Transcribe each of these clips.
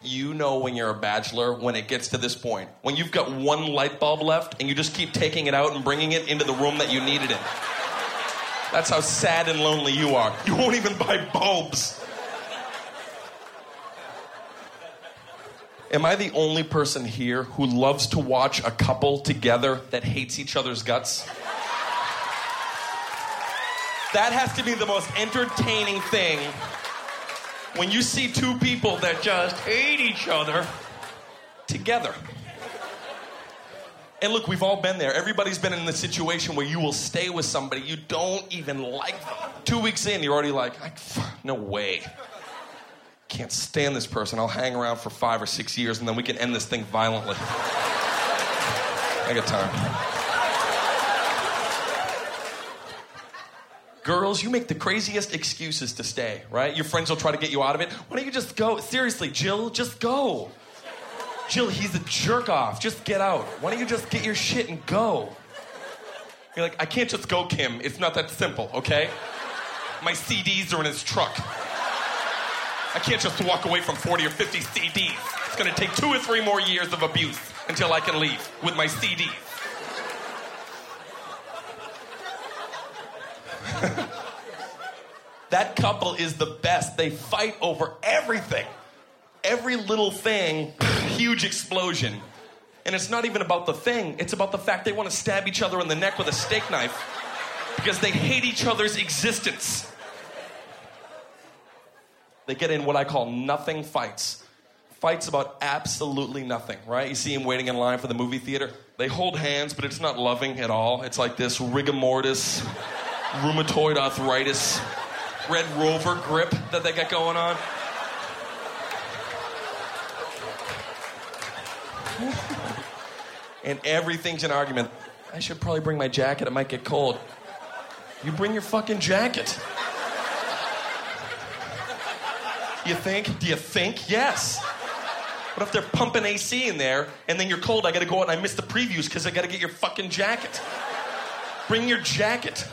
You know when you're a bachelor, when it gets to this point. When you've got one light bulb left and you just keep taking it out and bringing it into the room that you need it in. That's how sad and lonely you are. You won't even buy bulbs. Am I the only person here who loves to watch a couple together that hates each other's guts? That has to be the most entertaining thing. When you see two people that just hate each other together. And look, we've all been there. Everybody's been in the situation where you will stay with somebody you don't even like them. 2 weeks in, you're already like, no way. Can't stand this person. I'll hang around for 5 or 6 years and then we can end this thing violently. I got time. Girls, you make the craziest excuses to stay, right? Your friends will try to get you out of it. Why don't you just go? Seriously, Jill, just go. Jill, he's a jerk off. Just get out. Why don't you just get your shit and go? You're like, I can't just go, Kim. It's not that simple, okay? My CDs are in his truck. I can't just walk away from 40 or 50 CDs. It's gonna take 2 or 3 more years of abuse until I can leave with my CDs. That couple is the best. They fight over everything. Every little thing, huge explosion. And it's not even about the thing. It's about the fact they want to stab each other in the neck with a steak knife because they hate each other's existence. They get in what I call nothing fights. Fights about absolutely nothing, right? You see them waiting in line for the movie theater. They hold hands, but it's not loving at all. It's like this rigor mortis, rheumatoid arthritis, Red Rover grip that they got going on. And everything's an argument. I should probably bring my jacket. It might get cold. You bring your fucking jacket. You think? Do you think? Yes. What if they're pumping AC in there and then you're cold? I gotta go out and I miss the previews because I gotta get your fucking jacket. Bring your jacket.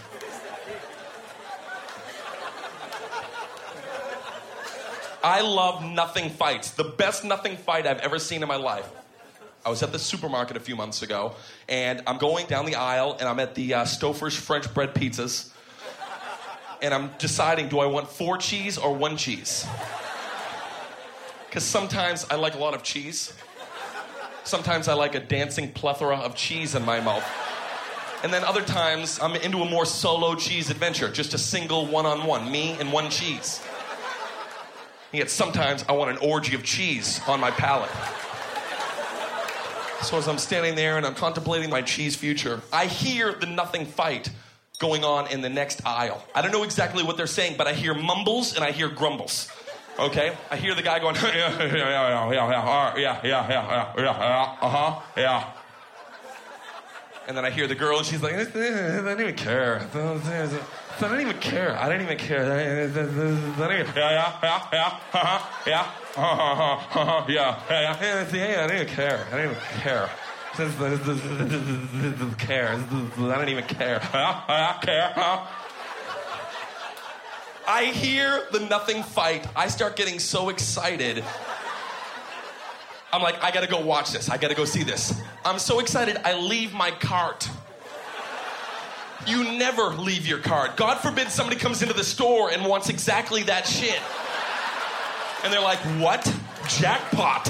I love nothing fights. The best nothing fight I've ever seen in my life. I was at the supermarket a few months ago, and I'm going down the aisle, and I'm at the Stouffer's French bread pizzas, and I'm deciding, do I want 4 cheese or 1 cheese? Because sometimes I like a lot of cheese. Sometimes I like a dancing plethora of cheese in my mouth. And then other times, I'm into a more solo cheese adventure, just a single one-on-one, me and 1 cheese. And yet sometimes I want an orgy of cheese on my palate. So as I'm standing there and I'm contemplating my cheese future, I hear the nothing fight going on in the next aisle. I don't know exactly what they're saying, but I hear mumbles and I hear grumbles. Okay? I hear the guy going, yeah. And then I hear the girl and she's like, I don't even care. I don't even care. I don't even care. Yeah. I don't even care. I don't even care. I don't even care. I hear the nothing fight. I start getting so excited. I'm like, I gotta go watch this. I gotta go see this. I'm so excited, I leave my cart. You never leave your cart. God forbid somebody comes into the store and wants exactly that shit. And they're like, what? Jackpot.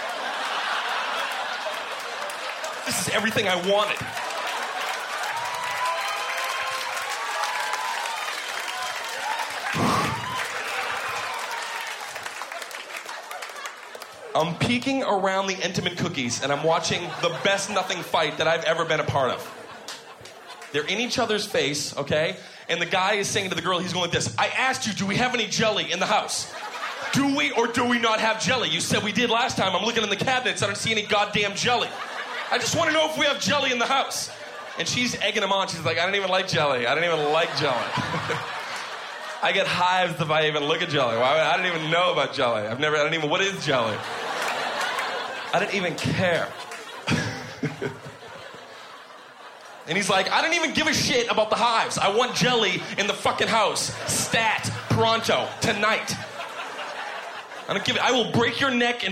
This is everything I wanted. I'm peeking around the Intimate Cookies and I'm watching the best nothing fight that I've ever been a part of. They're in each other's face, okay? And the guy is saying to the girl, he's going like this, I asked you, do we have any jelly in the house? Do we or do we not have jelly? You said we did last time. I'm looking in the cabinets. I don't see any goddamn jelly. I just want to know if we have jelly in the house. And she's egging him on. She's like, I don't even like jelly. I don't even like jelly. I get hives if I even look at jelly. I don't even know about jelly. I don't even, what is jelly? I don't even care. And he's like, I don't even give a shit about the hives. I want jelly in the fucking house. Stat, pronto, tonight. I don't give it. I will break your neck and